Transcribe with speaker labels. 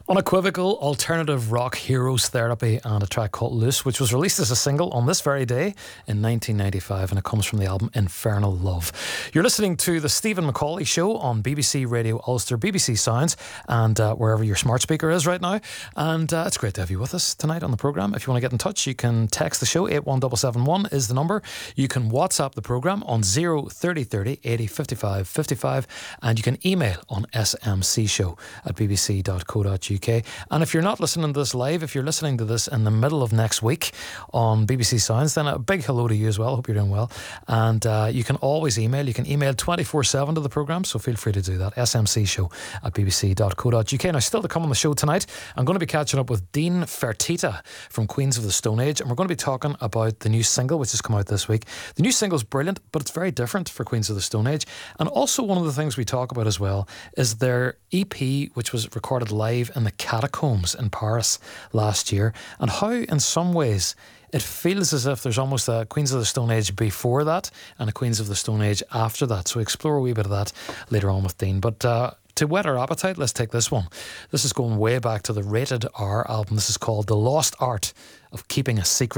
Speaker 1: Unequivocal alternative rock Heroes Therapy and a track called Loose, which was released as a single on this very day in 1995, and it comes from the album Infernal Love. You're listening to the Stephen McCauley Show on BBC Radio Ulster, BBC Sounds, and wherever your smart speaker is right now. And it's great to have you with us tonight on the programme. If you want to get in touch, you can text the show. 81771 is the number. You can WhatsApp the programme on 03030 80 55 55, and you can email on smcshow@bbc.co.uk. And if you're not listening to this live, if you're listening to this in the middle of next week on BBC Sounds, then a big hello to you as well. Hope you're doing well. And you can always email. You can email 24/7 to the programme, so feel free to do that. smcshow@bbc.co.uk. Now, still to come on the show tonight, I'm going to be catching up with Dean Fertitta from Queens of the Stone Age, and we're going to be talking about the new single which has come out this week. The new single's brilliant, but it's very different for Queens of the Stone Age. And also one of the things we talk about as well is their EP, which was recorded live in the Catacombs in Paris last year, and how in some ways it feels as if there's almost a Queens of the Stone Age before that and a Queens of the Stone Age after that. So we explore a wee bit of that later on with Dean. But to whet our appetite, let's take this one. This is going way back to the Rated R album. This is called The Lost Art of Keeping a Secret.